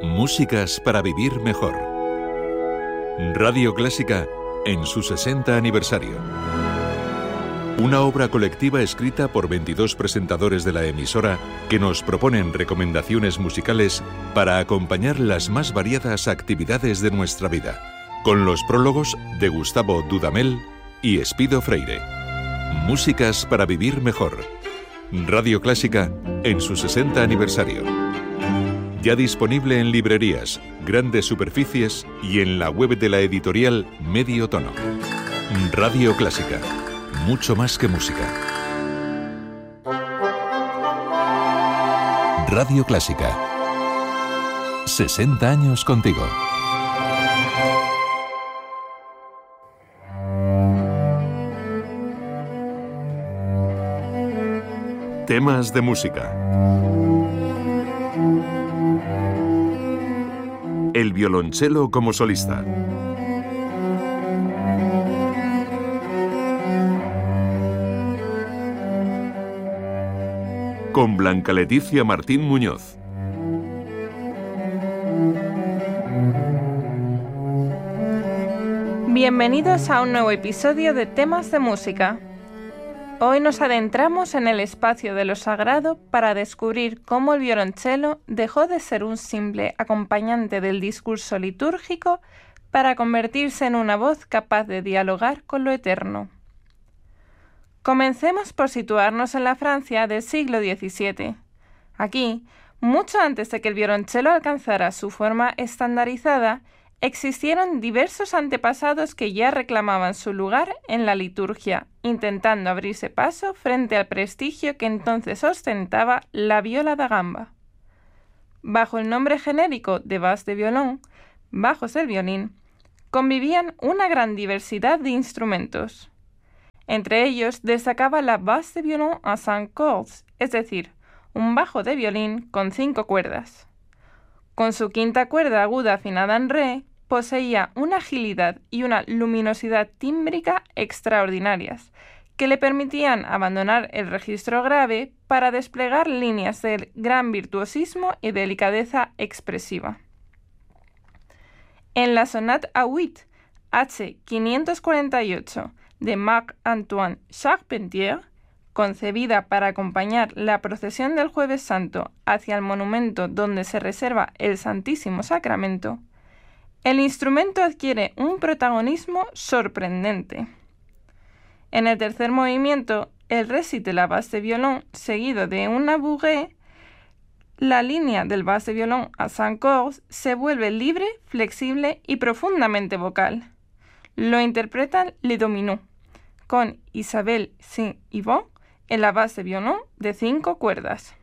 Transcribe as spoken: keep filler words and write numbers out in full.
Músicas para vivir mejor. Radio Clásica en su sesenta aniversario. Una obra colectiva escrita por veintidós presentadores de la emisora que nos proponen recomendaciones musicales para acompañar las más variadas actividades de nuestra vida, con los prólogos de Gustavo Dudamel y Espido Freire. Músicas para vivir mejor. Radio Clásica en su sesenta aniversario. Ya disponible en librerías, grandes superficies y en la web de la editorial Medio Tono. Radio Clásica. Mucho más que música. Radio Clásica. sesenta años contigo. Temas de música. El violonchelo como solista. Con Blanca Leticia Martín Muñoz. Bienvenidos a un nuevo episodio de Temas de Música. Hoy nos adentramos en el espacio de lo sagrado para descubrir cómo el violonchelo dejó de ser un simple acompañante del discurso litúrgico para convertirse en una voz capaz de dialogar con lo eterno. Comencemos por situarnos en la Francia del siglo diecisiete. Aquí, mucho antes de que el violonchelo alcanzara su forma estandarizada, existieron diversos antepasados que ya reclamaban su lugar en la liturgia, intentando abrirse paso frente al prestigio que entonces ostentaba la viola da gamba. Bajo el nombre genérico de basse de violon, bajos del violín, convivían una gran diversidad de instrumentos. Entre ellos destacaba la basse de violon à cinq cordes, es decir, un bajo de violín con cinco cuerdas. Con su quinta cuerda aguda afinada en re, poseía una agilidad y una luminosidad tímbrica extraordinarias, que le permitían abandonar el registro grave para desplegar líneas de gran virtuosismo y delicadeza expresiva. En la Sonate à huit H quinientos cuarenta y ocho de Marc-Antoine Charpentier, concebida para acompañar la procesión del Jueves Santo hacia el monumento donde se reserva el Santísimo Sacramento, el instrumento adquiere un protagonismo sorprendente. En el tercer movimiento, el récit de la basse de violon seguido de una bourrée, la línea del basse de violon à cinq cordes se vuelve libre, flexible y profundamente vocal. Lo interpretan Les Dominos, con Isabelle Saint-Yvon en la basse de violon de cinco cuerdas.